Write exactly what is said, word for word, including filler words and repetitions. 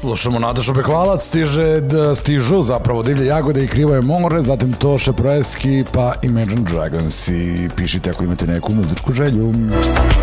Slušamo Natašu Bekvalac, stiže, stižu zapravo Divlje jagode i Krivo je more, zatim Toše Proeski pa Imagine Dragons i pišite ako imate neku muzičku želju.